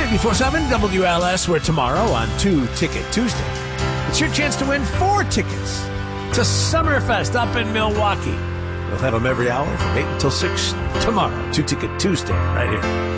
94.7 WLS, where tomorrow on 2 Ticket Tuesday, it's your chance to win 4 tickets to Summerfest up in Milwaukee. We'll have them every hour from 8 until 6 tomorrow. 2 Ticket Tuesday right here.